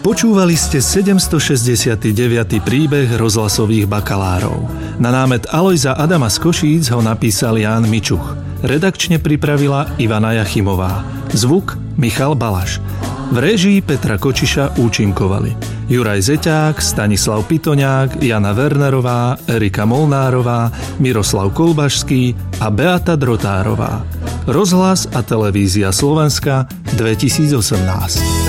Počúvali ste 769. príbeh rozhlasových bakalárov. Na námet Alojza Adama z Košíc ho napísal Ján Mičuch. Redakčne pripravila Ivana Jachimová. Zvuk Michal Balaš. V réžii Petra Kočiša účinkovali Juraj Zeťák, Stanislav Pitoňák, Jana Wernerová, Erika Molnárová, Miroslav Kolbašský a Beata Drotárová. Rozhlas a televízia Slovenska 2018.